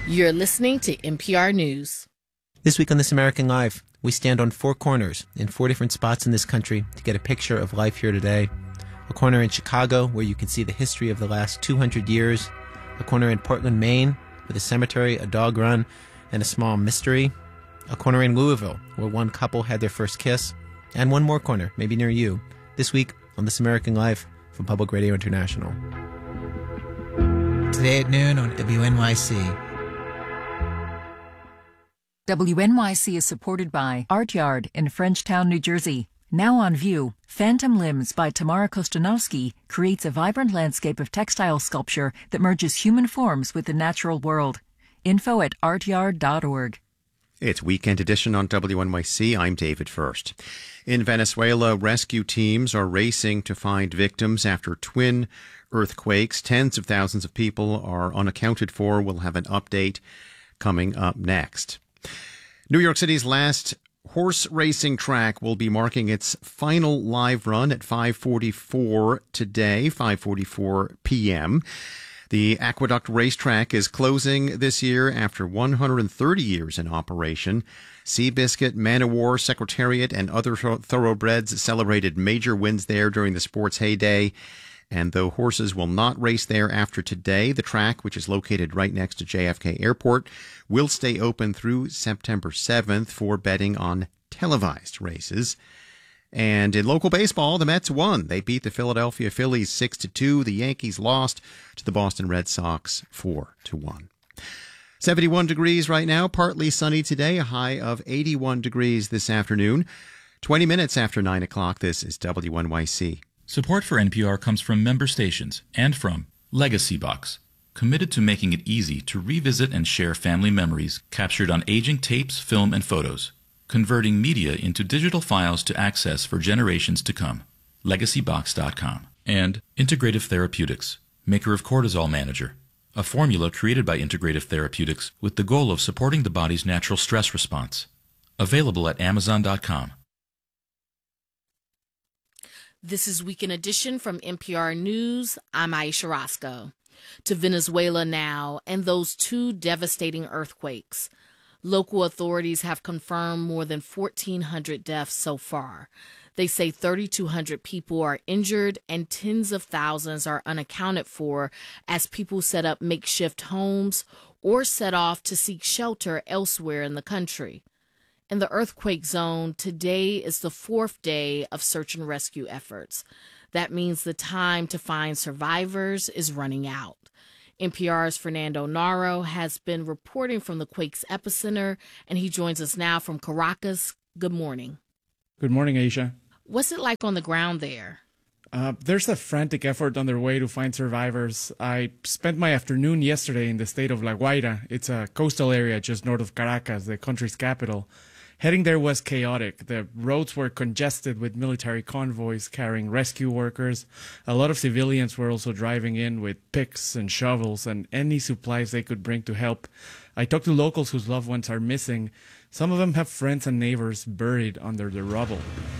You're listening to NPR News. This week on This American Life, we stand on four corners in four different spots in this country to get a picture of life here today. A corner in Chicago where you can see the history of the last 200 years. A corner in Portland, Maine with a cemetery, a dog run, and a small mystery. A corner in Louisville where one couple had their first kiss. And one more corner, maybe near you, this week on This American Life from Public Radio International. Today at noon on WNYC. WNYC is supported by Art Yard in Frenchtown, New Jersey. Now on view, Phantom Limbs by Tamara Kostanowski creates a vibrant landscape of textile sculpture that merges human forms with the natural world. Info at artyard.org. It's Weekend Edition on WNYC. I'm David First. In Venezuela, rescue teams are racing to find victims after twin earthquakes. Tens of thousands of people are unaccounted for. We'll have an update coming up next. New York City's last horse racing track will be marking its final live run at 5:44 today, 5:44 p.m. The Aqueduct Racetrack is closing this year after 130 years in operation. Seabiscuit, Man O' War, Secretariat, and other thoroughbreds celebrated major wins there during the sport's heyday. And though horses will not race there after today, the track, which is located right next to JFK Airport, will stay open through September 7th for betting on televised races. And in local baseball, the Mets won. They beat the Philadelphia Phillies 6-2. The Yankees lost to the Boston Red Sox 4-1. 71 degrees right now, partly sunny today, a high of 81 degrees this afternoon. 20 minutes after 9 o'clock, this is WNYC. Support for NPR comes from member stations and from Legacy Box, committed to making it easy to revisit and share family memories captured on aging tapes, film, and photos, converting media into digital files to access for generations to come. LegacyBox.com. And Integrative Therapeutics, maker of Cortisol Manager, a formula created by Integrative Therapeutics with the goal of supporting the body's natural stress response. Available at Amazon.com. This is Weekend Edition from NPR News. I'm Aisha Roscoe. To Venezuela now, and those two devastating earthquakes. Local authorities have confirmed more than 1,400 deaths so far. They say 3,200 people are injured and tens of thousands are unaccounted for as people set up makeshift homes or set off to seek shelter elsewhere in the country. In the earthquake zone, today is the fourth day of search and rescue efforts. That means the time to find survivors is running out. NPR's Fernando Naro has been reporting from the quake's epicenter, and he joins us now from Caracas. Good morning. Good morning, Aisha. What's it like on the ground there? There's a frantic effort underway to find survivors. I spent my afternoon yesterday in the state of La Guaira. It's a coastal area just north of Caracas, the country's capital. Heading there was chaotic. The roads were congested with military convoys carrying rescue workers. A lot of civilians were also driving in with picks and shovels and any supplies they could bring to help. I talked to locals whose loved ones are missing. Some of them have friends and neighbors buried under the rubble.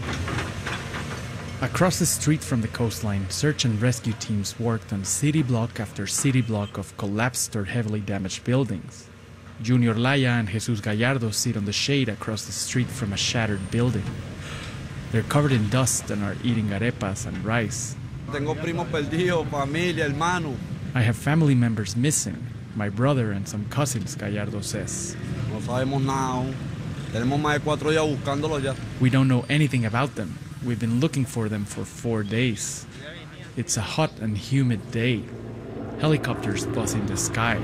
Across the street from the coastline, search and rescue teams worked on city block after city block of collapsed or heavily damaged buildings. Junior Laya and Jesus Gallardo sit on the shade across the street from a shattered building. They're covered in dust and are eating arepas and rice. Tengo primo perdido, familia, hermano. I have family members missing, my brother and some cousins, Gallardo says. No sabemos nada. Tenemos más de 4 días buscándolos ya. We don't know anything about them. We've been looking for them for 4 days. It's a hot and humid day. Helicopters buzz in the sky.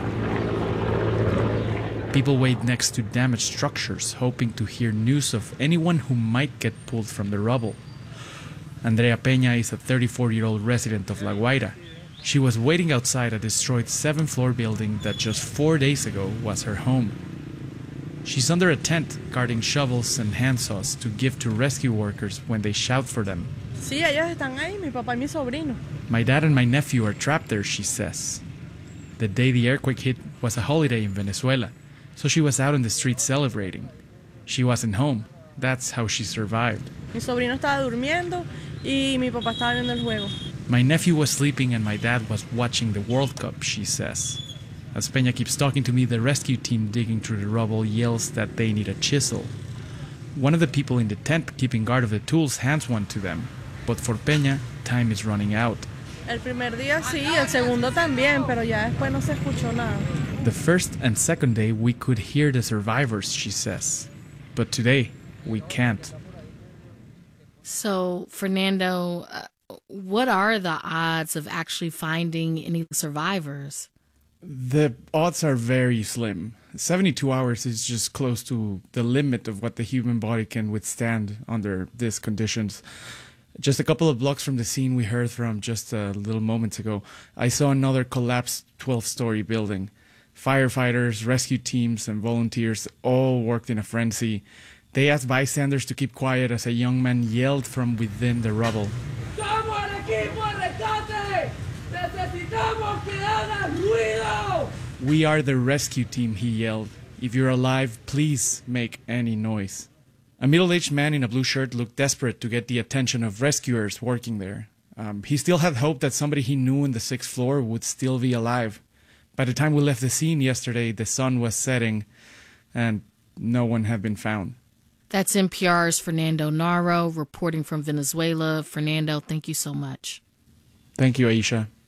People wait next to damaged structures, hoping to hear news of anyone who might get pulled from the rubble. Andrea Peña is a 34-year-old resident of La Guaira. She was waiting outside a destroyed 7th-floor building that just 4 days ago was her home. She's under a tent, guarding shovels and handsaws to give to rescue workers when they shout for them. Sí, ellos están ahí, mi papá y mi sobrino. My dad and my nephew are trapped there, she says. The day the earthquake hit was a holiday in Venezuela, so she was out on the street celebrating. She wasn't home. That's how she survived. Mi sobrino estaba durmiendo y mi papá estaba viendo el juego. My nephew was sleeping and my dad was watching the World Cup, she says. As Peña keeps talking to me, the rescue team digging through the rubble yells that they need a chisel. One of the people in the tent keeping guard of the tools hands one to them. But for Peña, time is running out. El primer día sí, el segundo también, pero ya después no se escuchó nada. The first and second day we could hear the survivors, she says. But today, we can't. So, Fernando, what are the odds of actually finding any survivors? The odds are very slim. 72 hours is just close to the limit of what the human body can withstand under these conditions. Just a couple of blocks from the scene we heard from just a little moments ago, I saw another collapsed 12-story building. Firefighters, rescue teams, and volunteers all worked in a frenzy. They asked bystanders to keep quiet as a young man yelled from within the rubble. ¡Somos el equipo de rescate! ¡Necesitamos que hagan ruido! We are the rescue team, he yelled. If you're alive, please make any noise. A middle-aged man in a blue shirt looked desperate to get the attention of rescuers working there. He still had hope that somebody he knew on the 6th floor would still be alive. By the time we left the scene yesterday, the sun was setting, and no one had been found. That's NPR's Fernando Naro reporting from Venezuela. Fernando, thank you so much. Thank you, Aisha.